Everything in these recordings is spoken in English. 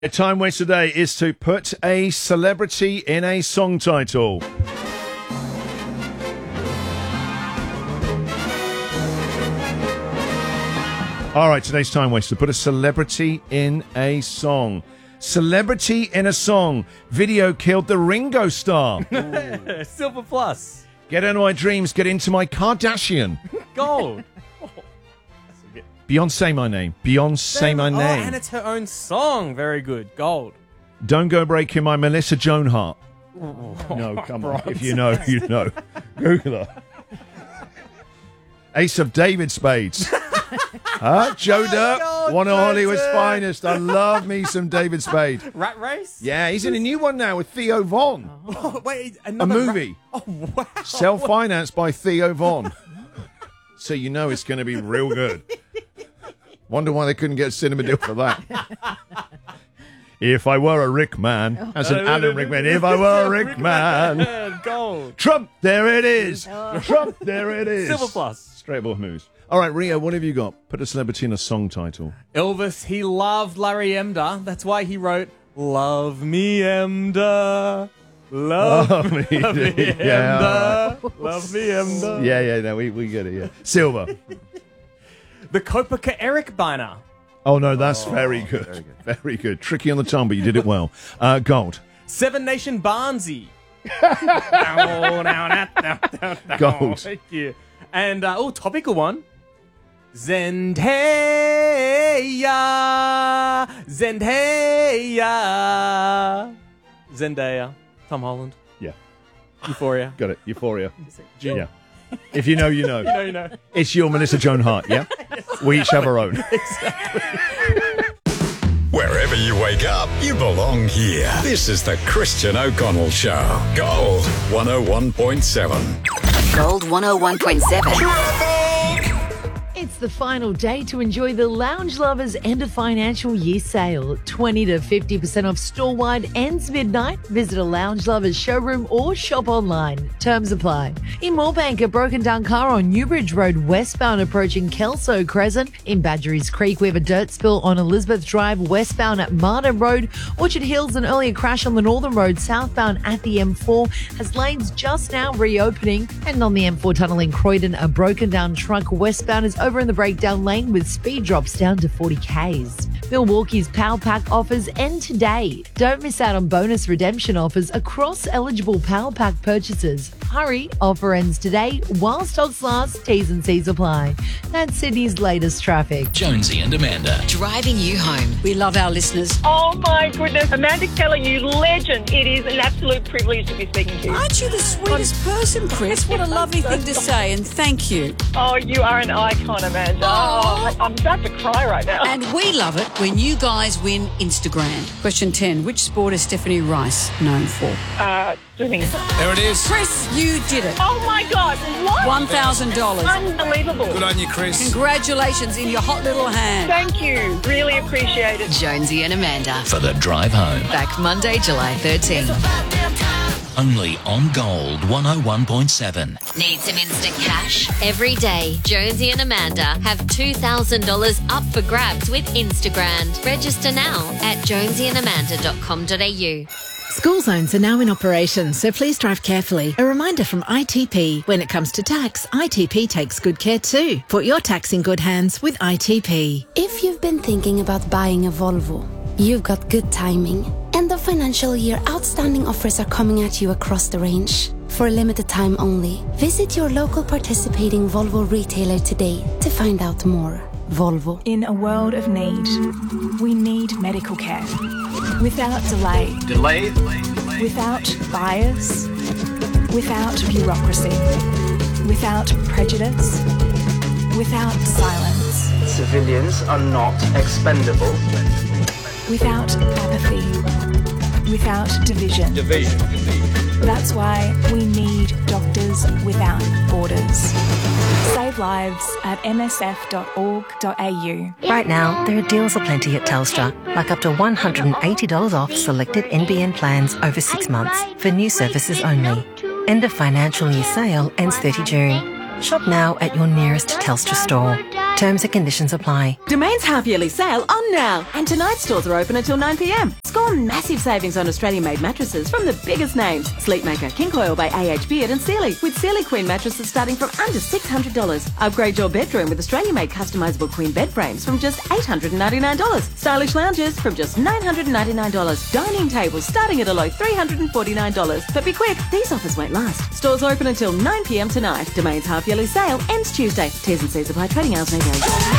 A time waste today is to put a celebrity in a song title. All right, today's time waste to put a celebrity in a song. Celebrity in a song. Video killed the Ringo star. Silver plus. Get into my dreams, get into my Kardashian. Gold. Beyonce my name. Beyonce my name. Oh, and it's her own song. Very good. Gold. Don't go breaking my Melissa Joan Hart. No, come on. If you know, you know. Google her. Ace of David Spades. Joe Dirt, one of Hollywood's finest. I love me some David Spade. Rat Race? Yeah, he's in a new one now with Theo Von. Oh, wait, A movie. Oh, wow. Self-financed by Theo Von. So you know it's going to be real good. Wonder why they couldn't get a cinema deal for that. If I were a Rick man, as an Alan Rickman, if I were a Rick man. Gold. Trump, there it is. Trump, there it is. Silver plus. Straight ball moves. All right, Rio, what have you got? Put a celebrity in a song title. Elvis, he loved Larry Emder. That's why he wrote, Love Me Emder. Love me Emder. Yeah, Love me Emder. Yeah, no, we get it, yeah. Silver. The Kopeka Eric Biner. Oh, no, that's very good. Very good. Tricky on the tongue, but you did it well. Gold. Seven Nation Barnsey. Gold. Thank you. And, topical one. Zendaya. Zendaya. Tom Holland. Yeah. Euphoria. Got it. Euphoria. June. Yeah. If you know, you know. You know. It's your Melissa Joan Hart, yeah? We each have our own. Wherever you wake up, you belong here. This is the Christian O'Connell Show. Gold 101.7. Gold 101.7. It's the final day to enjoy the Lounge Lovers end of financial year sale. 20 to 50% off store-wide ends midnight. Visit a Lounge Lovers showroom or shop online. Terms apply. In Moorebank, a broken down car on Newbridge Road westbound approaching Kelso Crescent. In Badgerys Creek, we have a dirt spill on Elizabeth Drive westbound at Martin Road. Orchard Hills, an earlier crash on the Northern Road southbound at the M4 has lanes just now reopening. And on the M4 tunnel in Croydon, a broken down truck westbound is over in the breakdown lane with speed drops down to 40 Ks. Milwaukee's Power Pack offers end today. Don't miss out on bonus redemption offers across eligible Power Pack purchases. Hurry, offer ends today while stocks last. T's and C's apply. That's Sydney's latest traffic. Jonesy and Amanda. Driving you home. We love our listeners. Oh my goodness. Amanda Keller, you legend. It is an absolute privilege to be speaking to you. Aren't you the sweetest person, Chris? What a lovely thing to say, and thank you. Oh, you are an icon, Amanda. Oh, I'm about to cry right now. And we love it when you guys win Instagram. Question 10. Which sport is Stephanie Rice known for? Swimming. There it is. Chris, you did it. Oh my God, what? $1,000. Unbelievable. Good on you, Chris. Congratulations in your hot little hand. Thank you. Really appreciate it. Jonesy and Amanda. For the drive home. Back Monday, July 13th. Only on Gold 101.7. Need some instant cash? Every day, Jonesy and Amanda have $2,000 up for grabs with Instagram. Register now at jonesyandamanda.com.au. School zones are now in operation, so please drive carefully. A reminder from ITP. When it comes to tax, ITP takes good care too. Put your tax in good hands with ITP. If you've been thinking about buying a Volvo, you've got good timing. End of financial year outstanding offers are coming at you across the range. For a limited time only, visit your local participating Volvo retailer today to find out more. Volvo. In a world of need, we need medical care. Without delay. Without bias. Without bureaucracy. Without prejudice. Without silence. Civilians are not expendable. Without apathy. Without division. That's why we need Doctors Without Borders. Save lives at msf.org.au. Right now, there are deals aplenty at Telstra, like up to $180 off selected NBN plans over 6 months for new services only. End of financial year sale ends 30 June. Shop now at your nearest Telstra store. Terms and conditions apply. Domain's half-yearly sale on now. And tonight's stores are open until 9 p.m. Score massive savings on Australian-made mattresses from the biggest names. Sleepmaker, King Coil by AH Beard and Sealy. With Sealy Queen mattresses starting from under $600. Upgrade your bedroom with Australian-made customisable queen bed frames from just $899. Stylish lounges from just $999. Dining tables starting at a low $349. But be quick, these offers won't last. Stores open until 9 p.m. tonight. Domain's half-yearly sale ends Tuesday. T's and C's apply. Trading hours may vary.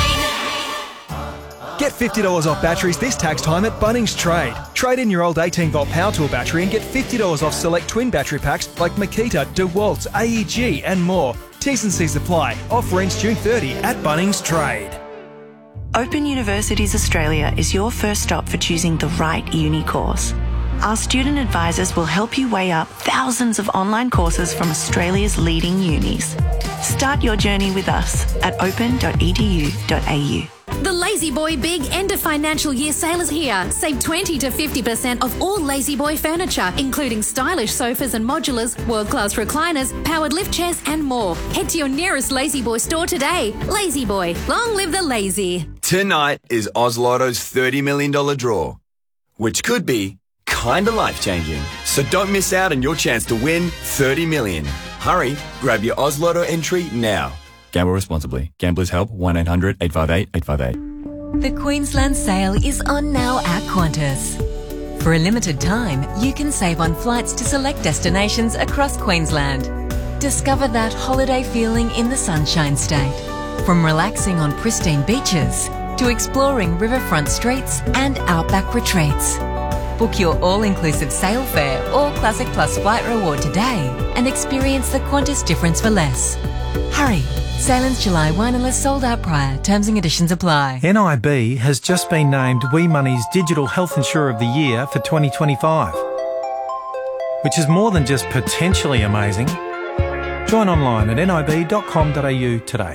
Get $50 off batteries this tax time at Bunnings Trade. Trade in your old 18-volt power tool battery and get $50 off select twin battery packs like Makita, DeWalt's, AEG and more. T's and C's apply. Offer ends June 30 at Bunnings Trade. Open Universities Australia is your first stop for choosing the right uni course. Our student advisors will help you weigh up thousands of online courses from Australia's leading unis. Start your journey with us at open.edu.au. The Lazy Boy Big End of Financial Year sale is here. Save 20 to 50% off all Lazy Boy furniture, including stylish sofas and modulars, world-class recliners, powered lift chairs and more. Head to your nearest Lazy Boy store today. Lazy Boy, long live the lazy. Tonight is Oz Lotto's $30 million draw, which could be kinda life-changing. So don't miss out on your chance to win $30 million. Hurry, grab your Oz Lotto entry now. Gamble responsibly. Gamblers Help 1-800-858-858. The Queensland sale is on now at Qantas. For a limited time, you can save on flights to select destinations across Queensland. Discover that holiday feeling in the Sunshine State. From relaxing on pristine beaches to exploring riverfront streets and outback retreats. Book your all-inclusive sail fare or Classic Plus flight reward today and experience the Qantas difference for less. Hurry! Sale ends July 1 unless sold out prior. Terms and conditions apply. NIB has just been named WeMoney's Digital Health Insurer of the Year for 2025, which is more than just potentially amazing. Join online at nib.com.au today.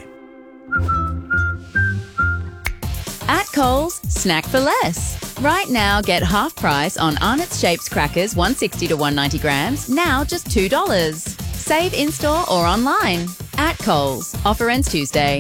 At Coles, snack for less. Right now, get half price on Arnott's Shapes crackers 160 to 190 grams, now just $2. Save in-store or online. At Coles. Offer ends Tuesday.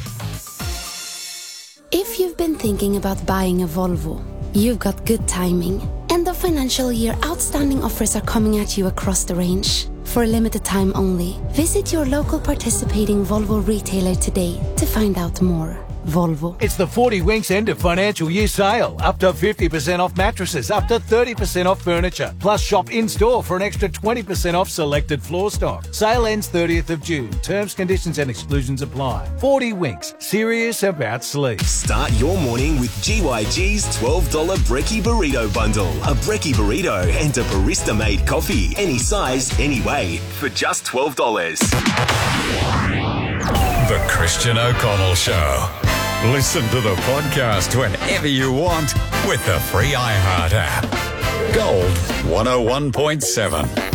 If you've been thinking about buying a Volvo, you've got good timing. End of financial year outstanding offers are coming at you across the range. For a limited time only, visit your local participating Volvo retailer today to find out more. Volvo. It's the 40 Winks end of financial year sale. Up to 50% off mattresses, up to 30% off furniture. Plus shop in-store for an extra 20% off selected floor stock. Sale ends 30th of June. Terms, conditions and exclusions apply. 40 Winks. Serious about sleep. Start your morning with GYG's $12 Brekkie Burrito Bundle. A Brekkie Burrito and a barista-made coffee. Any size, any way. For just $12. The Christian O'Connell Show. Listen to the podcast whenever you want with the free iHeart app. Gold 101.7.